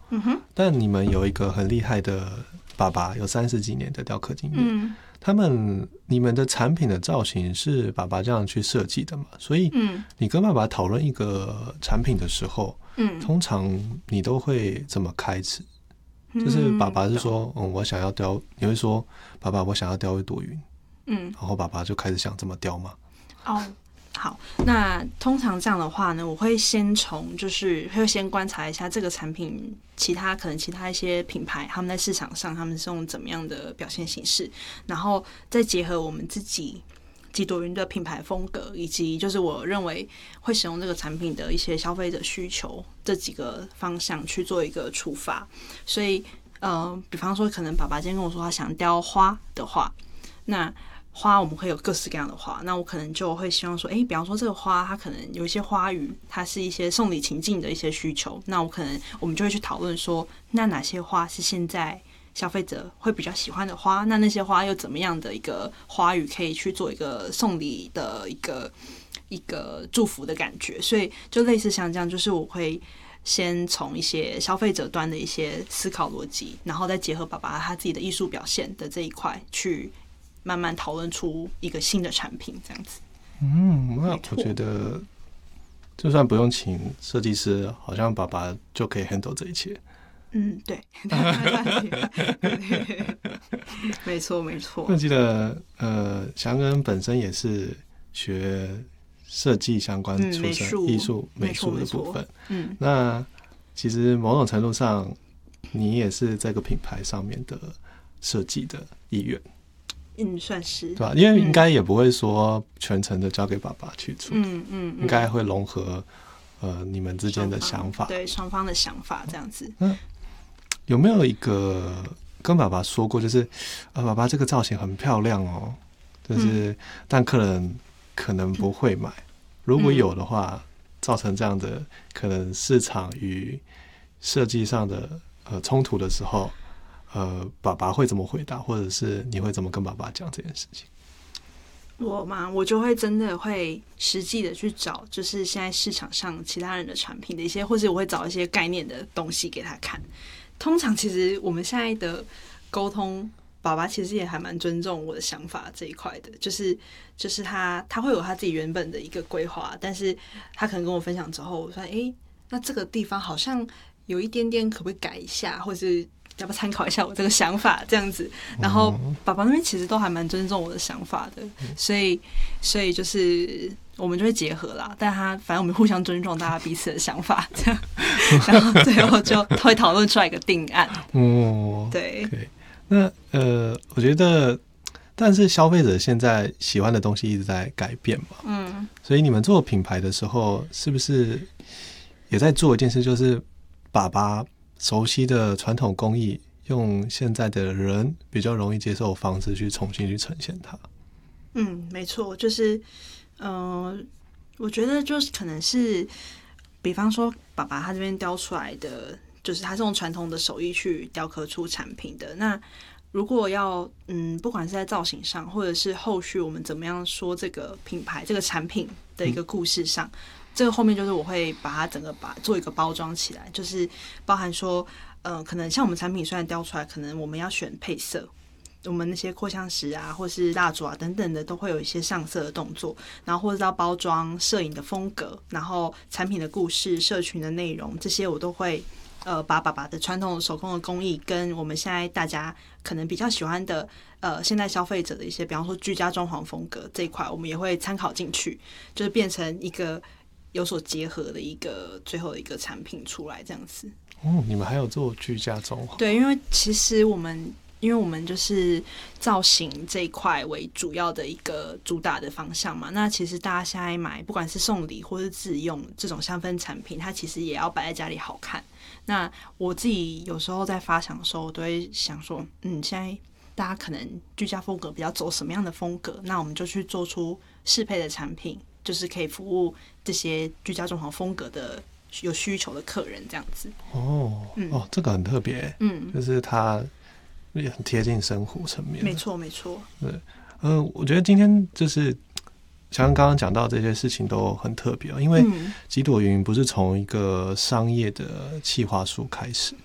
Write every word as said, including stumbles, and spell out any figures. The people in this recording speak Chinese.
嗯哼， 但你们有一个很厉害的爸爸，有三十几年的雕刻经验。嗯，他们你们的产品的造型是爸爸这样去设计的嘛？所以，你跟爸爸讨论一个产品的时候，嗯，通常你都会怎么开始？就是爸爸是说，嗯，我想要雕，你会说，爸爸，我想要雕一朵云，嗯，然后爸爸就开始想怎么雕吗？ 哦。好，那通常这样的话呢，我会先从就是会先观察一下这个产品，其他可能其他一些品牌他们在市场上他们是用怎么样的表现形式，然后再结合我们自己几朵云的品牌风格，以及就是我认为会使用这个产品的一些消费者需求，这几个方向去做一个出发。所以呃，比方说可能爸爸今天跟我说他想雕花的话，那花我们会有各式各样的花，那我可能就会希望说，哎，比方说这个花它可能有一些花语，它是一些送礼情境的一些需求，那我可能我们就会去讨论说，那哪些花是现在消费者会比较喜欢的花，那那些花又怎么样的一个花语可以去做一个送礼的一个一个祝福的感觉，所以就类似像这样，就是我会先从一些消费者端的一些思考逻辑，然后再结合爸爸他自己的艺术表现的这一块去慢慢讨论出一个新的产品，这样子。 嗯，那我觉得就算不用请设计师，好像爸爸就可以 handle 这一切。 嗯，对，没错没错。 我记得呃，祥恩本身也是学设计相关出身，艺术美术的部分。嗯，那其实某种程度上，你也是这个品牌上面的设计的一员。 嗯，算是对吧？因为应该也不会说全程的交给爸爸去做，嗯嗯，应该会融合呃你们之间的想法， 对双方的想法这样子。 嗯，有没有一个跟爸爸说过，就是呃爸爸这个造型很漂亮哦，就是、嗯、但客人可能不会买，如果有的话，造成这样的可能市场与设计上的呃冲突的时候。呃，爸爸会怎么回答，或者是你会怎么跟爸爸讲这件事情？ 我嘛，我就会真的会实际的去找，就是现在市场上其他人的产品的一些，或者我会找一些概念的东西给他看。通常其实我们现在的沟通，爸爸其实也还蛮尊重我的想法这一块的，就是就是他他会有他自己原本的一个规划，但是他可能跟我分享之后，我说，哎、欸，那这个地方好像有一点点，可不可以改一下，或是要不要参考一下我这个想法这样子，然后爸爸那边其实都还蛮尊重我的想法的，所以所以就是我们就会结合啦，但他反正我们互相尊重大家彼此的想法这样，然后最后就会讨论出来一个定案。哦，对。 Okay. 那呃，我觉得，但是消费者现在喜欢的东西一直在改变嘛，嗯，所以你们做品牌的时候，是不是也在做一件事，就是爸爸熟悉的传统工艺，用现在的人比较容易接受的方式去重新去呈现它？ 嗯，没错，就是呃，我觉得就是可能是，比方说爸爸他这边雕出来的，就是他是用传统的手艺去雕刻出产品的。那如果要嗯，不管是在造型上，或者是后续我们怎么样说这个品牌、这个产品的一个故事上。嗯，这个后面就是我会把它整个把做一个包装起来，就是包含说，呃，可能像我们产品虽然雕出来，可能我们要选配色，我们那些扩香石啊，或是蜡烛啊等等的，都会有一些上色的动作，然后或者到包装、摄影的风格，然后产品的故事、社群的内容，这些我都会呃把爸爸的传统手工的工艺跟我们现在大家可能比较喜欢的呃现在消费者的一些，比方说居家装潢风格这一块，我们也会参考进去，就是变成一个有所结合的一个最后的一个产品出来这样子。 哦，你们还有做居家装潢？ 对，因为其实我们因为我们就是造型这一块为主要的一个主打的方向嘛，那其实大家现在买不管是送礼或是自用这种香氛产品，它其实也要摆在家里好看。那我自己有时候在发想的时候，我都会想说，嗯，现在大家可能居家风格比较走什么样的风格，那我们就去做出适配的产品，就是可以服务这些居家装潢风格的有需求的客人这样子。 哦，嗯、哦，这个很特别，嗯，就是它也很贴近生活层面。 没错，没错。 对，呃，我觉得今天就是像刚刚讲到这些事情都很特别，因为几朵云不是从一个商业的企划书开始，